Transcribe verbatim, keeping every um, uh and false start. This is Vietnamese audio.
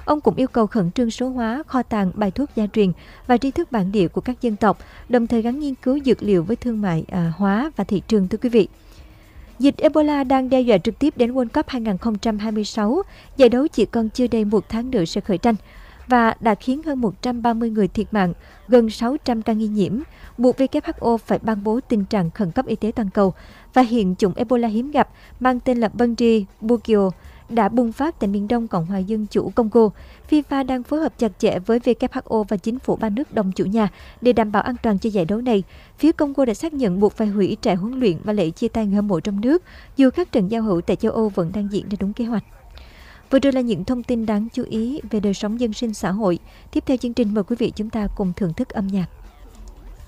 Ông cũng yêu cầu khẩn trương số hóa kho tàng bài thuốc gia truyền và tri thức bản địa của các dân tộc, đồng thời gắn nghiên cứu dược liệu với thương mại à, hóa và thị trường. Thưa quý vị, dịch Ebola đang đe dọa trực tiếp đến World Cup hai không hai sáu, giải đấu chỉ còn chưa đầy một tháng nữa sẽ khởi tranh, và đã khiến hơn một trăm ba mươi người thiệt mạng, gần sáu trăm ca nghi nhiễm, buộc W H O phải ban bố tình trạng khẩn cấp y tế toàn cầu. Và hiện chủng Ebola hiếm gặp mang tên là Bundibugyo Bugyo đã bùng phát tại miền đông Cộng hòa Dân chủ Congo. FIFA đang phối hợp chặt chẽ với W H O và chính phủ ba nước đồng chủ nhà để đảm bảo an toàn cho giải đấu này. Phía Congo đã xác nhận buộc phải hủy trại huấn luyện và lễ chia tay người hâm mộ trong nước, dù các trận giao hữu tại châu Âu vẫn đang diễn ra đúng kế hoạch. Vừa rồi là những thông tin đáng chú ý về đời sống dân sinh xã hội. Tiếp theo chương trình, mời quý vị chúng ta cùng thưởng thức âm nhạc.